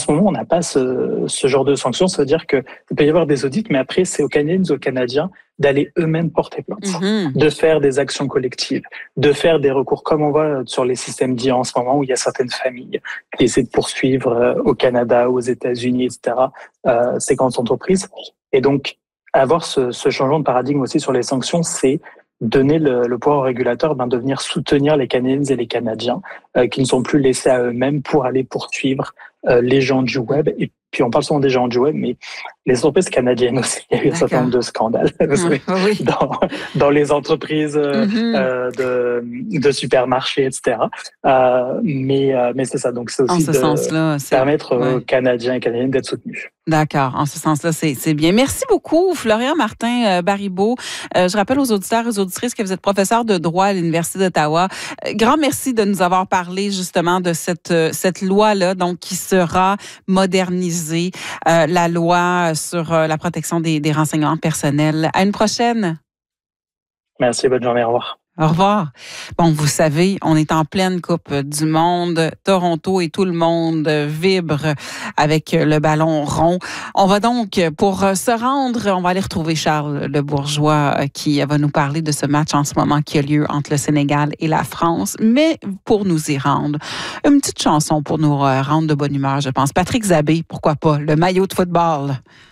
ce moment, on n'a pas ce genre de sanctions. Ça veut dire qu'il peut y avoir des audits, mais après, c'est aux Canadiens et aux Canadiens d'aller eux-mêmes porter plainte, de faire des actions collectives, de faire des recours, comme on voit sur les systèmes dits en ce moment, où il y a certaines familles qui essaient de poursuivre au Canada, aux États-Unis, etc., ces grandes entreprises. Et donc, avoir ce changement de paradigme aussi sur les sanctions, c'est donner le pouvoir aux régulateurs de venir soutenir les Canadiennes et les Canadiens qui ne sont plus laissés à eux-mêmes pour aller poursuivre les géants du web. Et puis on parle souvent des géants du web, mais les entreprises canadiennes aussi, il y a eu un certain nombre de scandales Oui. dans les entreprises de supermarchés, etc. Mais c'est ça, donc c'est aussi de permettre aux Canadiens et Canadiennes d'être soutenus. D'accord. En ce sens-là, c'est bien. Merci beaucoup, Florian Martin Baribeau. Je rappelle aux auditeurs et aux auditrices que vous êtes professeur de droit à l'Université d'Ottawa. Grand merci de nous avoir parlé justement de cette loi-là, donc qui sera modernisée, la loi sur la protection des renseignements personnels. À une prochaine. Merci, bonne journée, au revoir. Au revoir. Bon, vous savez, on est en pleine Coupe du monde. Toronto et tout le monde vibre avec le ballon rond. On va donc, pour se rendre, on va aller retrouver Charles Le Bourgeois qui va nous parler de ce match en ce moment qui a lieu entre le Sénégal et la France. Mais pour nous y rendre, une petite chanson pour nous rendre de bonne humeur, je pense. Patrick Zabé, pourquoi pas, le maillot de football.